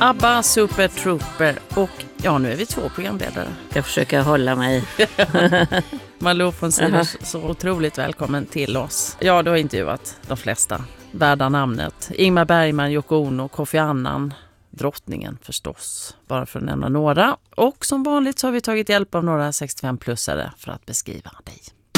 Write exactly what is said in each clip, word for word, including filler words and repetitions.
ABBA, Super Trooper och ja, nu är vi två programledare. Jag försöker hålla mig. Malou von Sivers, så otroligt välkommen till oss. Ja, du har intervjuat de flesta värda namnet. Ingmar Bergman, Yoko Ono, Kofi Annan, drottningen förstås, bara för att nämna några. Och som vanligt så har vi tagit hjälp av några sextiofem-plussare för att beskriva dig.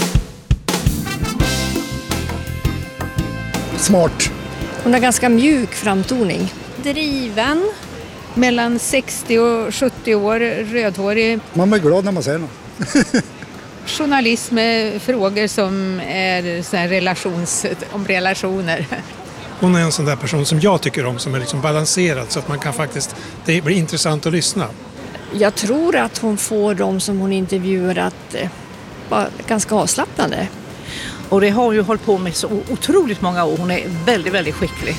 Smart. Hon har ganska mjuk framtoning. Driven, mellan sextio och sjuttio år, rödhårig. Man blir glad när man ser något. Journalist med frågor som är så här relations, om relationer. Hon är en sån där person som jag tycker om, som är liksom balanserad så att man kan faktiskt, det blir intressant att lyssna. Jag tror att hon får de som hon intervjuar att eh, vara ganska avslappnade. Och det har hon ju hållit på med så otroligt många år. Hon är väldigt, väldigt skicklig.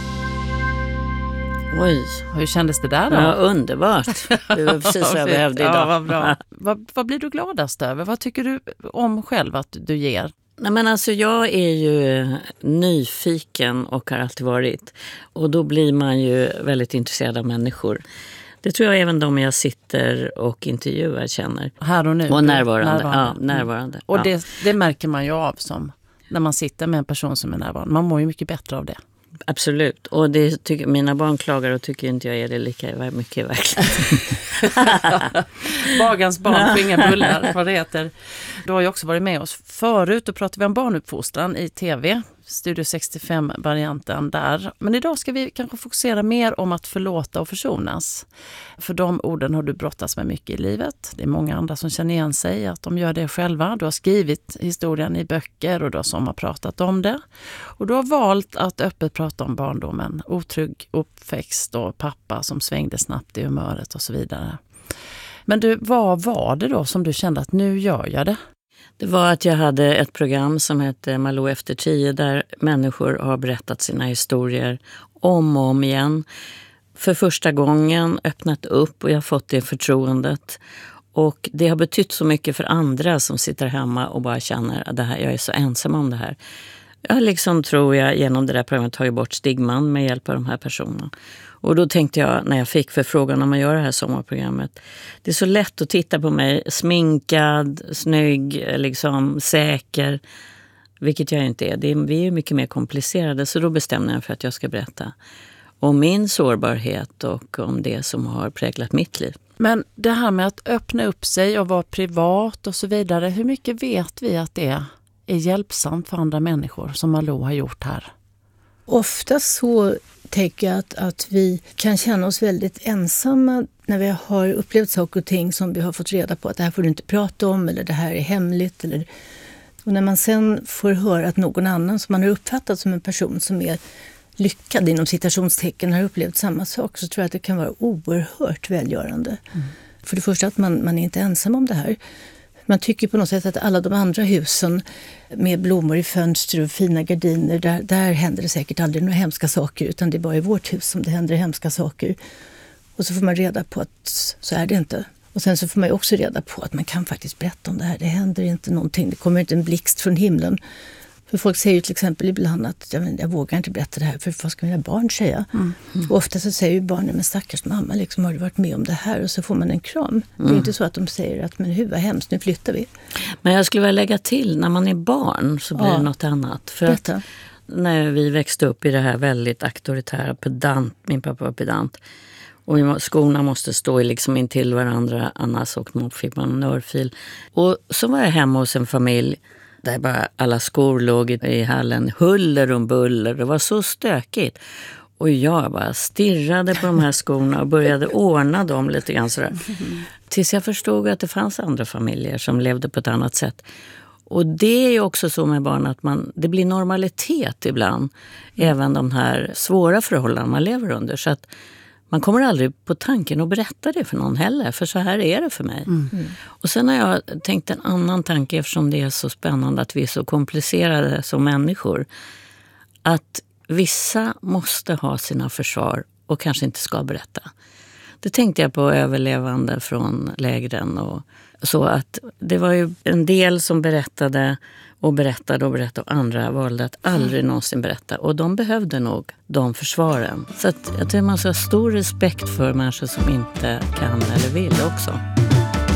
Oj, hur kändes det där då? Ja, underbart. Det var precis vad jag behövde idag. Ja, vad bra. vad, vad blir du gladast över? Vad tycker du om själv att du ger? Nej, men alltså jag är ju nyfiken och har alltid varit. Och då blir man ju väldigt intresserad av människor. Det tror jag även de jag sitter och intervjuar känner. Här och nu? Och närvarande. närvarande. Ja, närvarande. Och ja. det, det märker man ju av som när man sitter med en person som är närvarande. Man mår ju mycket bättre av det. Absolut. Och det tycker, mina barn klagar och tycker inte jag är det lika mycket i verkligheten. Bagans barn får inga bullar, vad det heter. Du har ju också varit med oss förut och pratade vi om barnuppfostran i tv. Studio sextiofem-varianten där. Men idag ska vi kanske fokusera mer om att förlåta och försonas. För de orden har du brottats med mycket i livet. Det är många andra som känner igen sig att de gör det själva. Du har skrivit historien i böcker och du har sommarpratat om det. Och du har valt att öppet prata om barndomen. Otrygg uppväxt och pappa som svängde snabbt i humöret och så vidare. Men du, vad var det då som du kände att nu gör jag det? Det var att jag hade ett program som hette Malou efter tio där människor har berättat sina historier om och om igen. För första gången öppnat upp och jag har fått det förtroendet. Och det har betytt så mycket för andra som sitter hemma och bara känner att det här, jag är så ensam om det här. Jag liksom tror jag genom det där programmet tagit bort stigman med hjälp av de här personerna. Och då tänkte jag när jag fick förfrågan om att göra det här sommarprogrammet. Det är så lätt att titta på mig sminkad, snygg, liksom säker. Vilket jag inte är. Det är vi är mycket mer komplicerade så då bestämde jag för att jag ska berätta om min sårbarhet och om det som har präglat mitt liv. Men det här med att öppna upp sig och vara privat och så vidare. Hur mycket vet vi att det är hjälpsamt för andra människor som Malou har gjort här? Ofta så tänker jag att, att vi kan känna oss väldigt ensamma när vi har upplevt saker och ting som vi har fått reda på att det här får du inte prata om eller det här är hemligt. Eller, och när man sen får höra att någon annan som man har uppfattat som en person som är lyckad inom citationstecken har upplevt samma sak så tror jag att det kan vara oerhört välgörande. Mm. För det första att man, man är inte ensam om det här. Man tycker på något sätt att alla de andra husen med blommor i fönster och fina gardiner, där, där händer det säkert aldrig några hemska saker utan det är bara i vårt hus som det händer hemska saker. Och så får man reda på att så är det inte. Och sen så får man ju också reda på att man kan faktiskt berätta om det här. Det händer inte någonting, det kommer inte en blixt från himlen. För folk säger ju till exempel ibland att jag, jag vågar inte berätta det här för vad ska mina barn säga? Mm. Mm. Och ofta så säger ju barnen, men stackars mamma, liksom, har du varit med om det här? Och så får man en kram. Mm. Det är inte så att de säger att men hur var hemskt, nu flyttar vi. Men jag skulle vilja lägga till, när man är barn så blir ja. det något annat. För att när vi växte upp i det här väldigt auktoritära pedant, min pappa var pedant. Och skorna måste stå liksom in till varandra, annars och man fick man en örfil. Och så var jag hemma hos en familj där bara alla skor låg i hallen, huller och buller. Det var så stökigt. Och jag bara stirrade på de här skorna och började ordna dem lite grann sådär. Tills jag förstod att det fanns andra familjer som levde på ett annat sätt. Och det är ju också så med barn att man, det blir normalitet ibland. Mm. Även de här svåra förhållanden man lever under. Så att man kommer aldrig på tanken att berätta det för någon heller. För så här är det för mig. Mm. Mm. Och sen har jag tänkt en annan tanke eftersom det är så spännande att vi är så komplicerade som människor. Att vissa måste ha sina försvar och kanske inte ska berätta. Det tänkte jag på överlevande från lägren och så att det var ju en del som berättade och berättade och berättade och andra valde att aldrig någonsin berätta. Och de behövde nog de försvaren. Så att jag tror man ska ha stor respekt för människor som inte kan eller vill också.